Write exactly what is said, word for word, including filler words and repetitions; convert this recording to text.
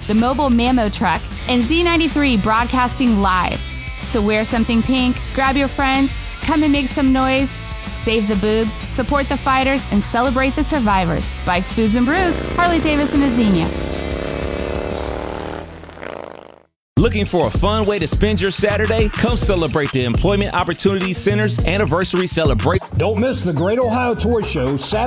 the mobile Mammo truck, and Z ninety-three broadcasting live. So wear something pink, grab your friends, come and make some noise, save the boobs, support the fighters, and celebrate the survivors. Bikes, Boobs, and Brews, Harley-Davidson, Azenia. Looking for a fun way to spend your Saturday? Come celebrate the Employment Opportunity Center's anniversary celebration. Don't miss the Great Ohio Toy Show Saturday